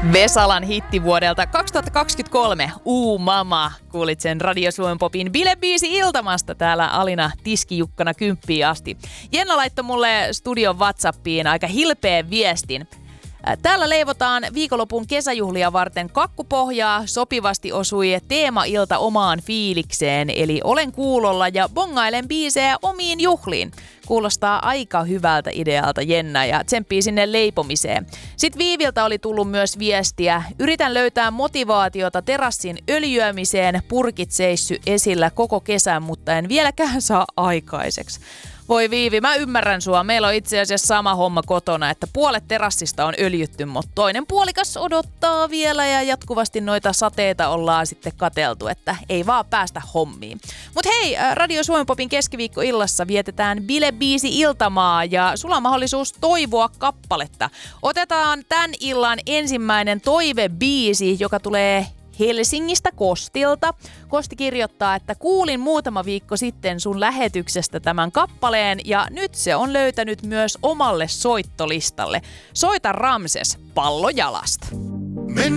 Vesalan hitti vuodelta 2023, Mama. Kuulit sen Radio Suomen Popin bilebiisi iltamasta täällä Alina Tiskijukkana 10 asti. Jenna laittoi mulle studion WhatsAppiin aika hilpeän viestin. Täällä leivotaan viikonlopun kesäjuhlia varten kakkupohjaa, sopivasti osui teemailta omaan fiilikseen, eli olen kuulolla ja bongailen biisejä omiin juhliin. Kuulostaa aika hyvältä idealta, Jenna, ja tsemppii sinne leipomiseen. Sitten Viiviltä oli tullut myös viestiä. Yritän löytää motivaatiota terassin öljyämiseen, purkit seissy esillä koko kesän, mutta en vieläkään saa aikaiseksi. Voi Viivi, mä ymmärrän sua. Meillä on itse asiassa sama homma kotona, että puolet terassista on öljytty, mutta toinen puolikas odottaa vielä ja jatkuvasti noita sateita ollaan sitten katseltu, että ei vaan päästä hommiin. Mut hei, Radio Suomen Popin keskiviikkoillassa vietetään bilebiisi iltamaa ja sulla on mahdollisuus toivoa kappaletta. Otetaan tän illan ensimmäinen toivebiisi, joka tulee Helsingistä Kostilta. Kosti kirjoittaa, että kuulin muutama viikko sitten sun lähetyksestä tämän kappaleen ja nyt se on löytänyt myös omalle soittolistalle. Soita Ramses, pallo jalasta.